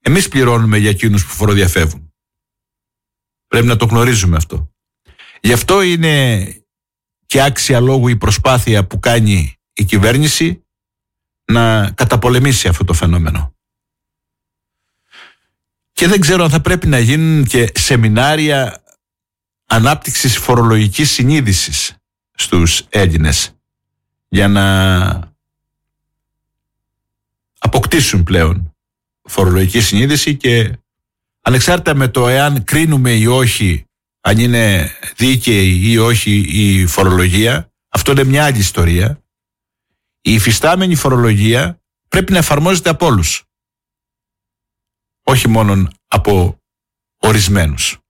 Εμείς πληρώνουμε για εκείνους που φοροδιαφεύγουν. Πρέπει να το γνωρίζουμε αυτό. Γι' αυτό είναι και άξια λόγου η προσπάθεια που κάνει η κυβέρνηση να καταπολεμήσει αυτό το φαινόμενο. Και δεν ξέρω αν θα πρέπει να γίνουν και σεμινάρια ανάπτυξης φορολογικής συνείδησης στους Έλληνες για να αποκτήσουν πλέον φορολογική συνείδηση και ανεξάρτητα με το εάν κρίνουμε ή όχι, αν είναι δίκαιη ή όχι η φορολογία, αυτό είναι μια άλλη ιστορία. Η υφιστάμενη φορολογία πρέπει να εφαρμόζεται από όλους, όχι μόνο από ορισμένους.